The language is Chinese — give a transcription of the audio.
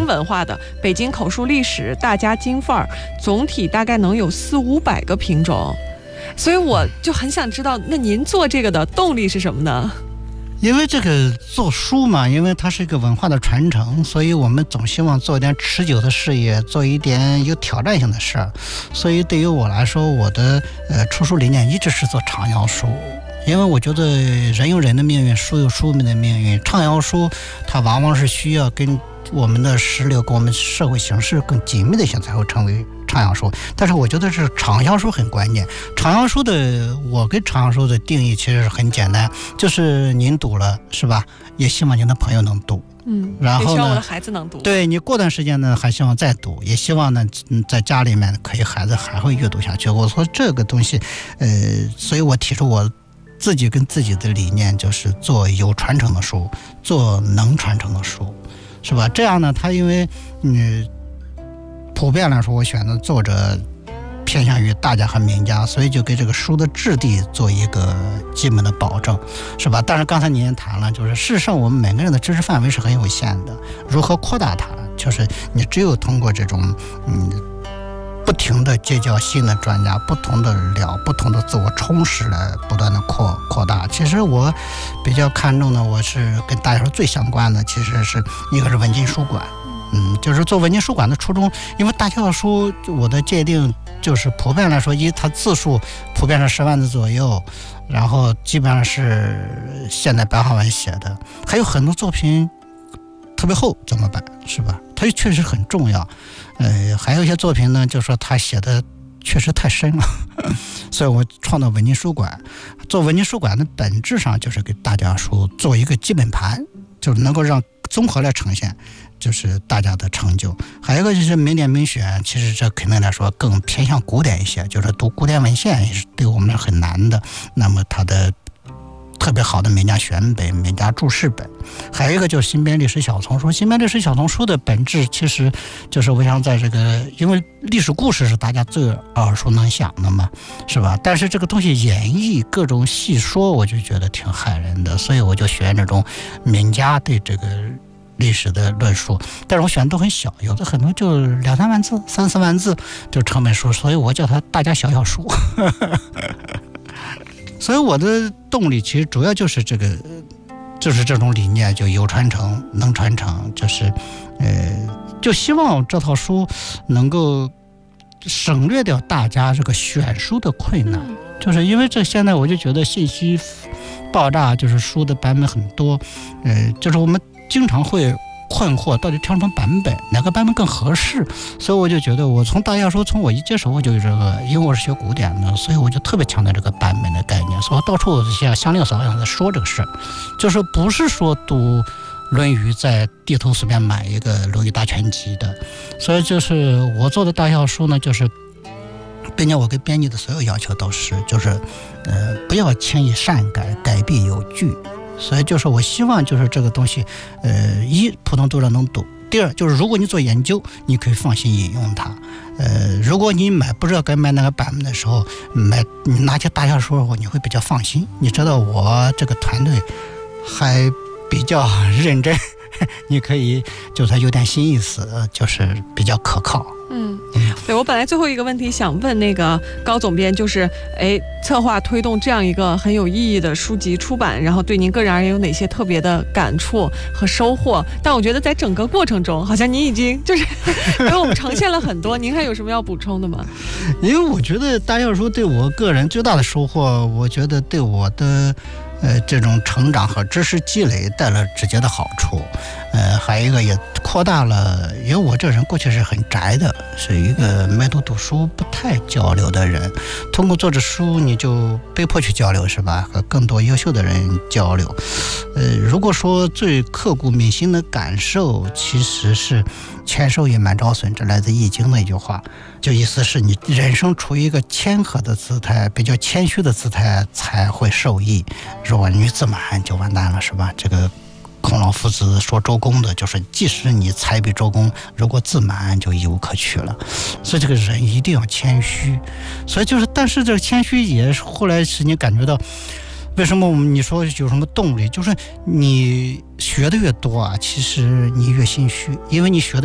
文化的北京口述历史大家金范儿，总体大概能有400-500个品种。所以我就很想知道，那您做这个的动力是什么呢？ 因为这个做书嘛，因为它是一个文化的传承，所以我们总希望做一点持久的事业，做一点有挑战性的事儿。所以对于我来说，我的出书理念一直是做畅销书。因为我觉得人有人的命运，书有书的命运。畅销书它往往是需要跟我们的时流、跟我们社会形势更紧密的一些才会成为畅销书。但是我觉得是畅销书很关键。畅销书的，我跟畅销书的定义其实是很简单，就是您读了是吧？也希望您的朋友能读。然后呢， 也希望我的孩子能读。 对，你过段时间呢，还希望再读，也希望呢，在家里面可以孩子还会阅读下去。我说这个东西，所以我提出我自己跟自己的理念，就是做有传承的书，做能传承的书，是吧？这样呢，它因为普遍来说，我选的作者偏向于大家和名家，所以就给这个书的质地做一个基本的保证，是吧？但是刚才您也谈了，就是事实上我们每个人的知识范围是很有限的，如何扩大它，就是你只有通过这种不停的结交新的专家，不同的聊，不同的自我充实来不断的扩大。其实我比较看重的，我是跟大家说最相关的，其实是一个是文津书馆。就是做文津书馆的初衷，因为大教书我的界定就是普遍来说，它字数普遍是10万字左右，然后基本上是现代白话文写的，还有很多作品特别厚怎么办，是吧？它确实很重要。还有一些作品呢，就说他写的确实太深了，所以我创造文津书馆。做文津书馆的本质上就是给大家书做一个基本盘，就是能够让综合来呈现就是大家的成就。还有一个就是名典名选，其实这肯定来说更偏向古典一些，就是读古典文献也是对我们很难的。那么它的特别好的名家选本、名家注释本，还有一个就是新编历史小丛书。新编历史小丛书的本质其实就是我想在这个，因为历史故事是大家最耳熟能详的嘛，是吧？但是这个东西演绎各种细说，我就觉得挺害人的，所以我就选这种名家对这个历史的论述，但是我选的都很小，有的很多就2-3万字、3-4万字就成本书，所以我叫它大家小书。所以我的动力其实主要就是这个，就是这种理念，就有传承、能传承，就是就希望这套书能够省略掉大家这个选书的困难，就是因为这现在我就觉得信息爆炸，就是书的版本很多，就是我们经常会困惑到底挑什么版本，哪个版本更合适。所以我就觉得我从大家说，从我一接手我就有这个，因为我是学古典的，所以我就特别强调这个版本的概念，所以我到处像香令嫂一样在说这个事儿，就是不是说读论语在地头随便买一个论语大全集的。所以就是我做的大校书呢，就是并且我给编辑的所有要求都是，就是不要轻易擅改，改必有据。所以就是我希望就是这个东西，一普通读者能读；第二就是如果你做研究，你可以放心引用它。如果你不知道该买哪个版本的时候，你拿起大校书，你会比较放心。你知道我这个团队还比较认真，你可以就是它有点新意思，就是比较可靠。 对，我本来最后一个问题想问那个高总编，就是策划推动这样一个很有意义的书籍出版，然后对您个人而言有哪些特别的感触和收获？但我觉得在整个过程中，好像您已经就是给我们呈现了很多，您还有什么要补充的吗？ 因为我觉得大校书对我个人最大的收获，我觉得对我的这种成长和知识积累带来直接的好处。还有一个也扩大了，因为我这人过去是很宅的，是一个没读书不太交流的人，通过做这书你就被迫去交流，是吧？和更多优秀的人交流。如果说最刻骨铭心的感受，其实是谦受益，满招损，这来自易经的一句话，就意思是你人生处于一个谦和的姿态，比较谦虚的姿态才会受益。如果你自满就完蛋了，是吧？这个孔老夫子说周公的就是，即使你才比周公，如果自满就一无可取了。所以这个人一定要谦虚。所以就是，但是这个谦虚也后来使你感觉到，为什么你说有什么动力？就是你学的越多啊，其实你越心虚，因为你学的